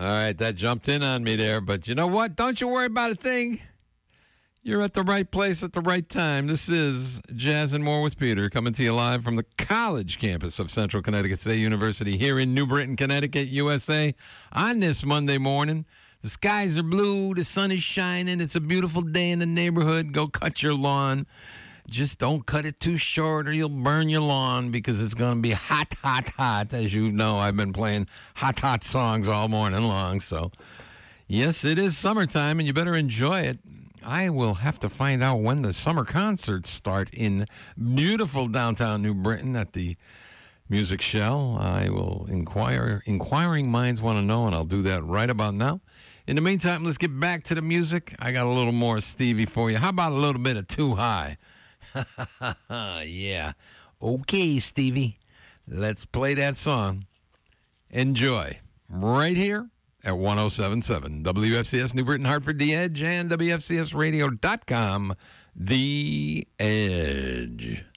right, that jumped in on me there, but you know what? Don't you worry about a thing. You're at the right place at the right time. This is Jazz and More with Peter, coming to you live from the college campus of Central Connecticut State University here in New Britain, Connecticut, USA, on this Monday morning. The skies are blue, the sun is shining, it's a beautiful day in the neighborhood. Go cut your lawn. Just don't cut it too short or you'll burn your lawn because it's going to be hot, hot, hot. As you know, I've been playing hot, hot songs all morning long. So, yes, it is summertime and you better enjoy it. I will have to find out when the summer concerts start in beautiful downtown New Britain at the Music Shell. I will inquire. Inquiring minds want to know, and I'll do that right about now. In the meantime, let's get back to the music. I got a little more Stevie for you. How about a little bit of Too High? Yeah. Okay, Stevie. Let's play that song. Enjoy. Right here at 107.7 WFCS New Britain, Hartford, The Edge, and WFCSradio.com, The Edge.